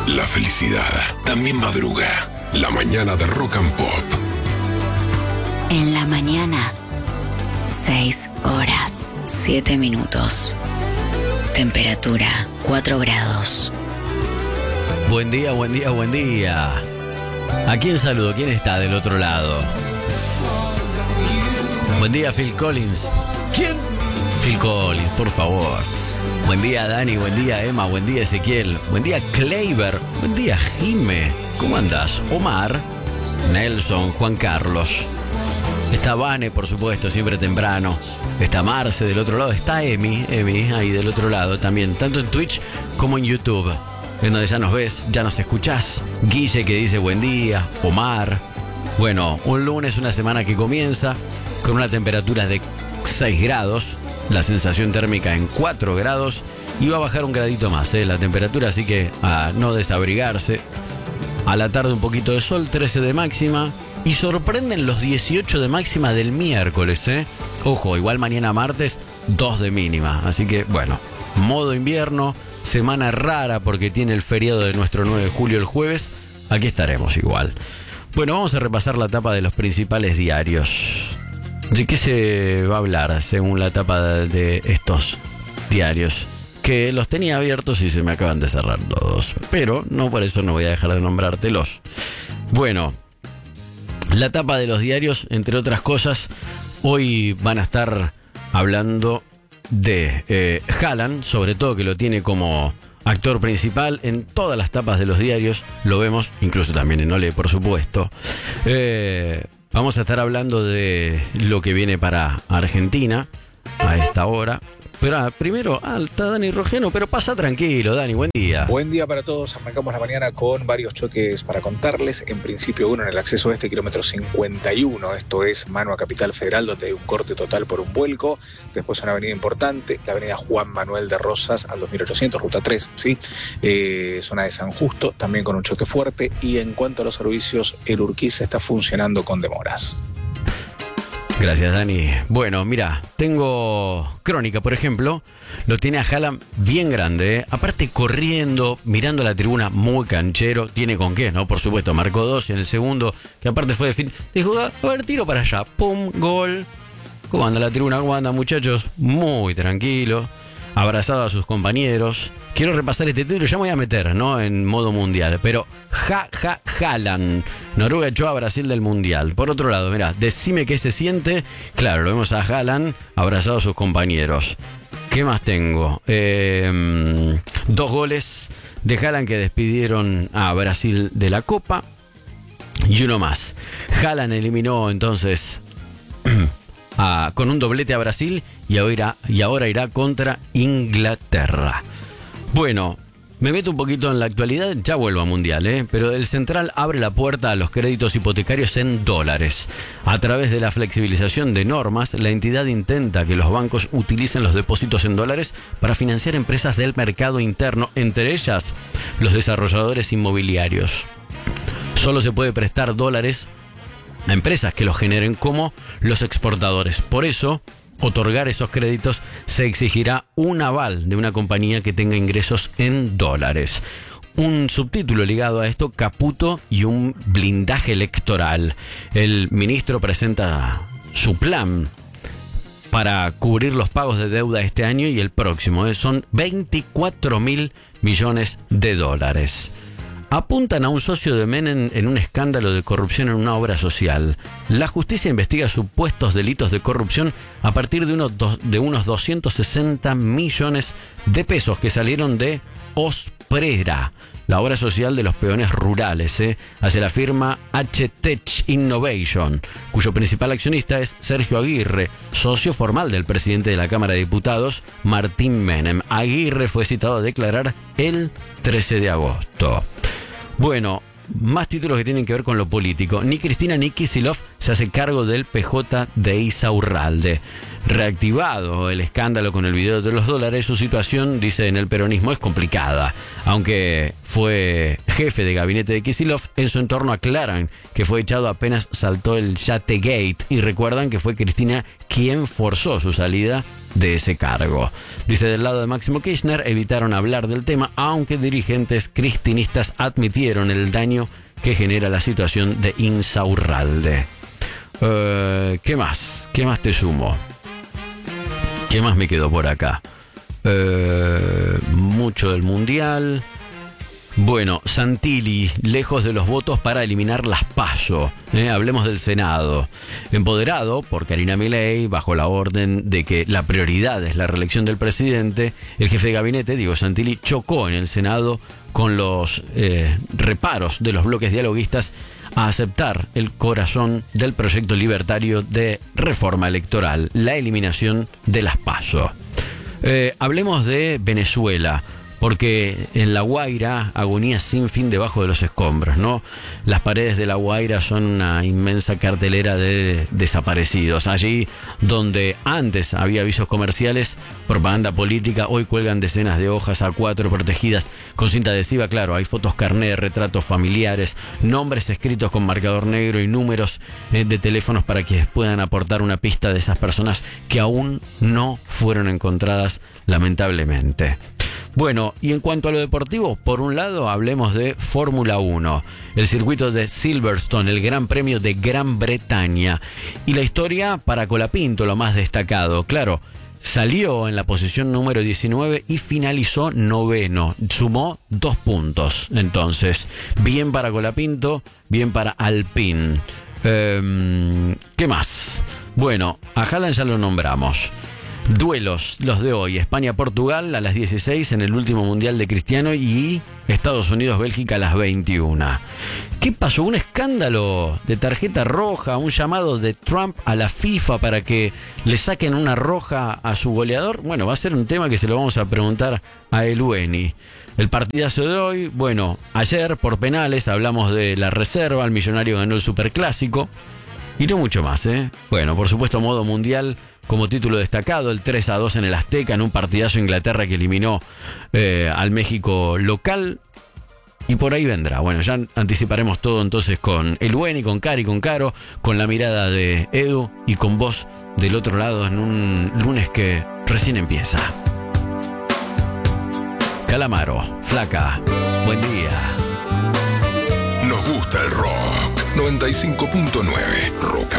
La felicidad también madruga. La mañana de Rock and Pop. En la mañana, 6 horas, 7 minutos. Temperatura, 4 grados. Buen día, buen día, buen día. ¿A quién saludo? ¿Quién está del otro lado? Buen día, Phil Collins. ¿Quién? Phil Collins, por favor. Buen día, Dani. Buen día, Emma. Buen día, Ezequiel. Buen día, Kleiber. Buen día, Jime. ¿Cómo andás? Omar, Nelson, Juan Carlos. Está Vane, por supuesto, siempre temprano. Está Marce del otro lado. Está Emi ahí del otro lado también. Tanto en Twitch como en YouTube. En donde ya nos ves, ya nos escuchás. Guille que dice buen día. Omar. Bueno, un lunes, una semana que comienza con una temperatura de 6 grados. La sensación térmica en 4 grados. Y va a bajar un gradito más, la temperatura, así que a no desabrigarse. A la tarde un poquito de sol, 13 de máxima. Y sorprenden los 18 de máxima del miércoles, Ojo, igual mañana martes, 2 de mínima. Así que, bueno, modo invierno, semana rara porque tiene el feriado de nuestro 9 de julio el jueves. Aquí estaremos igual. Bueno, vamos a repasar la tapa de los principales diarios. ¿De qué se va a hablar según la tapa de estos diarios? Que los tenía abiertos y se me acaban de cerrar todos. Pero no por eso no voy a dejar de nombrártelos. Bueno, la tapa de los diarios, entre otras cosas, hoy van a estar hablando de Haaland, sobre todo que lo tiene como actor principal en todas las tapas de los diarios. Lo vemos, incluso también en Olé, por supuesto. Vamos a estar hablando de lo que viene para Argentina a esta hora. Pero primero, está Dani Rogeno, pero pasa tranquilo, Dani, buen día. Buen día para todos, arrancamos la mañana con varios choques para contarles. En principio uno en el acceso este, kilómetro 51, esto es mano a Capital Federal, donde hay un corte total por un vuelco. Después una avenida importante, la avenida Juan Manuel de Rosas al 2800, ruta 3, ¿sí? Zona de San Justo, también con un choque fuerte. Y en cuanto a los servicios, el Urquiza está funcionando con demoras. Gracias, Dani. Bueno, mira, tengo Crónica, por ejemplo. Lo tiene a Haaland bien grande, Aparte corriendo, mirando la tribuna, muy canchero. Tiene con qué, ¿no? Por supuesto, marcó 2 en el segundo, que aparte fue de fin. Dijo, a ver, tiro para allá. Pum, gol. ¿Cómo anda la tribuna? ¿Cómo andan, muchachos? Muy tranquilo. Abrazado a sus compañeros. Quiero repasar este título, ya me voy a meter, ¿no? En modo mundial. Pero Haaland. Noruega echó a Brasil del mundial. Por otro lado, mirá, decime qué se siente. Claro, lo vemos a Haaland abrazado a sus compañeros. ¿Qué más tengo? 2 goles de Haaland que despidieron a Brasil de la Copa. Y uno más. Haaland eliminó entonces con un doblete a Brasil y ahora irá contra Inglaterra. Bueno, me meto un poquito en la actualidad, ya vuelvo a Mundial, pero el Central abre la puerta a los créditos hipotecarios en dólares. A través de la flexibilización de normas, la entidad intenta que los bancos utilicen los depósitos en dólares para financiar empresas del mercado interno, entre ellas los desarrolladores inmobiliarios. Solo se puede prestar dólares a empresas que los generen, como los exportadores. Por eso, otorgar esos créditos se exigirá un aval de una compañía que tenga ingresos en dólares. Un subtítulo ligado a esto: Caputo y un blindaje electoral. El ministro presenta su plan para cubrir los pagos de deuda este año y el próximo. Son 24.000 millones de dólares. Apuntan a un socio de Menem en un escándalo de corrupción en una obra social. La justicia investiga supuestos delitos de corrupción a partir de unos 260 millones de pesos que salieron de Osprera, la obra social de los peones rurales, hacia la firma H-Tech Innovation, cuyo principal accionista es Sergio Aguirre, socio formal del presidente de la Cámara de Diputados, Martín Menem. Aguirre fue citado a declarar el 13 de agosto. Bueno, más títulos que tienen que ver con lo político. Ni Cristina ni Kicillof se hace cargo del PJ de Insaurralde. Reactivado el escándalo con el video de los dólares, su situación, dice, en el peronismo es complicada. Aunque fue jefe de gabinete de Kicillof, en su entorno aclaran que fue echado apenas saltó el Yategate y recuerdan que fue Cristina quien forzó su salida de ese cargo. Dice, del lado de Máximo Kirchner evitaron hablar del tema, aunque dirigentes cristinistas admitieron el daño que genera la situación de Insaurralde. ¿Qué más? ¿Qué más te sumo? ¿Qué más me quedó por acá? Mucho del Mundial. Bueno, Santilli, lejos de los votos para eliminar las PASO. Hablemos del Senado. Empoderado por Karina Milei, bajo la orden de que la prioridad es la reelección del presidente, el jefe de gabinete, Diego Santilli, chocó en el Senado con los reparos de los bloques dialoguistas a aceptar el corazón del proyecto libertario de reforma electoral, la eliminación de las PASO. Hablemos de Venezuela, porque en La Guaira, agonía sin fin debajo de los escombros, ¿no? Las paredes de La Guaira son una inmensa cartelera de desaparecidos. Allí donde antes había avisos comerciales, propaganda política, hoy cuelgan decenas de hojas A4 protegidas con cinta adhesiva. Claro, hay fotos carné, retratos familiares, nombres escritos con marcador negro y números de teléfonos para que puedan aportar una pista de esas personas que aún no fueron encontradas, lamentablemente. Bueno, y en cuanto a lo deportivo, por un lado hablemos de Fórmula 1, el circuito de Silverstone, el Gran Premio de Gran Bretaña. Y la historia para Colapinto, lo más destacado. Claro, salió en la posición número 19 y finalizó noveno. Sumó 2 puntos. Entonces, bien para Colapinto, bien para Alpine. ¿Qué más? Bueno, a Haaland ya lo nombramos. Duelos, los de hoy. España-Portugal a las 16 en el último Mundial de Cristiano y Estados Unidos-Bélgica a las 21. ¿Qué pasó? Un escándalo de tarjeta roja, un llamado de Trump a la FIFA para que le saquen una roja a su goleador. Bueno, va a ser un tema que se lo vamos a preguntar a Elueni. El partidazo de hoy, bueno, ayer por penales hablamos de la reserva, el Millonario ganó el Superclásico y no mucho más, ¿eh? Bueno, por supuesto, modo mundial. Como título destacado, el 3-2 en el Azteca, en un partidazo Inglaterra que eliminó al México local. Y por ahí vendrá. Bueno, ya anticiparemos todo entonces con Elueni, con Cari, con Caro, con la mirada de Edu y con vos del otro lado en un lunes que recién empieza. Calamaro, Flaca, buen día. Nos gusta el rock. 95.9 Rock